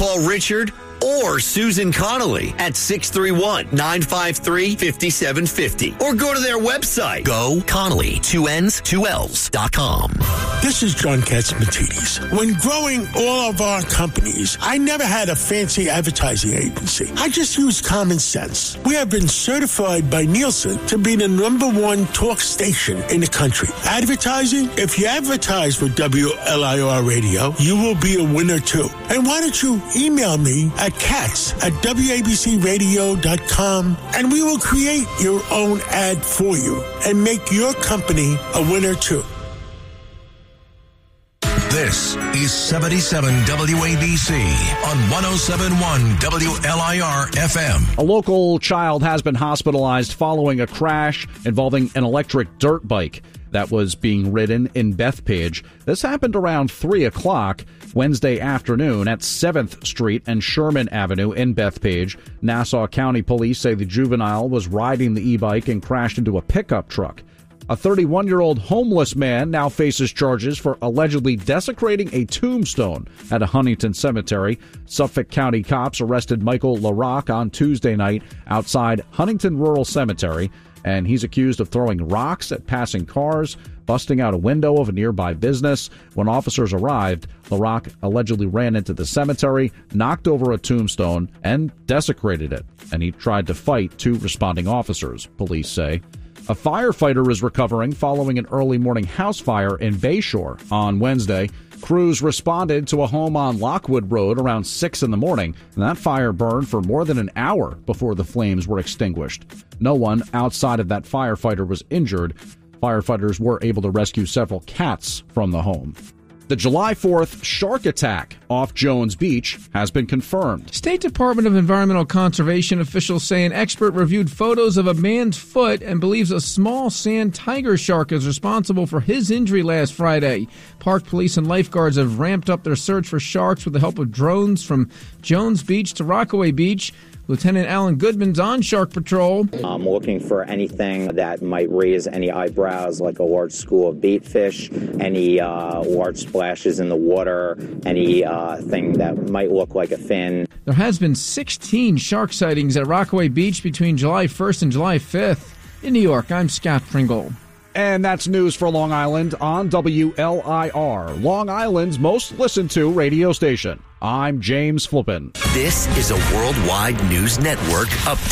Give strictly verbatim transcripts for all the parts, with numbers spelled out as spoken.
Call Richard or Susan Connolly at six three one, nine five three, five seven five zero or go to their website, go Connolly, two N's, two L's dot com. This is John Katzmatidis. When growing all of our companies, I never had a fancy advertising agency. I just used common sense. We have been certified by Nielsen to be the number one talk station in the country. Advertising? If you advertise with W L I R Radio, you will be a winner too. And why don't you email me at Katz at W A B C radio dot com and we will create your own ad for you and make your company a winner too. This is seventy-seven W A B C on one oh seven point one W L I R F M. A local child has been hospitalized following a crash involving an electric dirt bike that was being ridden in Bethpage. This happened around three o'clock Wednesday afternoon at seventh Street and Sherman Avenue in Bethpage. Nassau County Police say the juvenile was riding the e-bike and crashed into a pickup truck. A thirty-one-year-old homeless man now faces charges for allegedly desecrating a tombstone at a Huntington cemetery. Suffolk County cops arrested Michael LaRock on Tuesday night outside Huntington Rural Cemetery, and he's accused of throwing rocks at passing cars, busting out a window of a nearby business. When officers arrived, LaRock allegedly ran into the cemetery, knocked over a tombstone, and desecrated it, and he tried to fight two responding officers, police say. A firefighter is recovering following an early morning house fire in Bayshore on Wednesday. Crews responded to a home on Lockwood Road around six in the morning, and that fire burned for more than an hour before the flames were extinguished. No one outside of that firefighter was injured. Firefighters were able to rescue several cats from the home. The July fourth shark attack off Jones Beach has been confirmed. State Department of Environmental Conservation officials say an expert reviewed photos of a man's foot and believes a small sand tiger shark is responsible for his injury last Friday. Park police and lifeguards have ramped up their search for sharks with the help of drones from Jones Beach to Rockaway Beach. Lieutenant Alan Goodman's on Shark Patrol. I'm looking for anything that might raise any eyebrows, like a large school of bait fish, any uh, large splashes in the water, any uh, thing that might look like a fin. There has been sixteen shark sightings at Rockaway Beach between July first and July fifth. In New York, I'm Scott Pringle. And that's news for Long Island on W L I R, Long Island's most listened to radio station. I'm James Flippin. This is a Worldwide News Network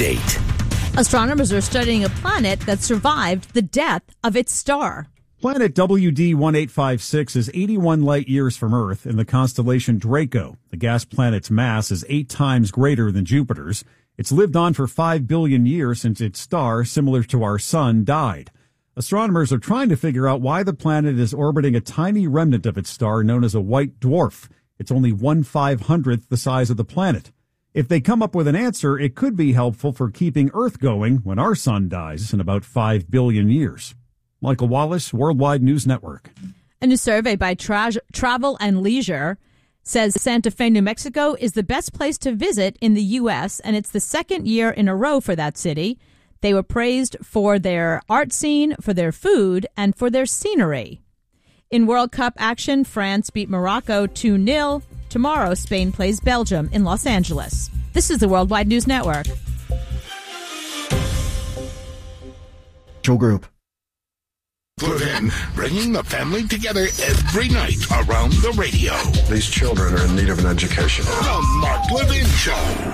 update. Astronomers are studying a planet that survived the death of its star. Planet W D one eight five six is eighty-one light years from Earth in the constellation Draco. The gas planet's mass is eight times greater than Jupiter's. It's lived on for five billion years since its star, similar to our sun, died. Astronomers are trying to figure out why the planet is orbiting a tiny remnant of its star known as a white dwarf. It's only one five hundredth the size of the planet. If they come up with an answer, it could be helpful for keeping Earth going when our sun dies in about five billion years. Michael Wallace, Worldwide News Network. A new survey by Tra- Travel and Leisure says Santa Fe, New Mexico is the best place to visit in the U S, and it's the second year in a row for that city. They were praised for their art scene, for their food, and for their scenery. In World Cup action, France beat Morocco two nil. Tomorrow, Spain plays Belgium in Los Angeles. This is the Worldwide News Network. Joe Group. Put in, bringing the family together every night around the radio. These children are in need of an education. The Mark Levin Show.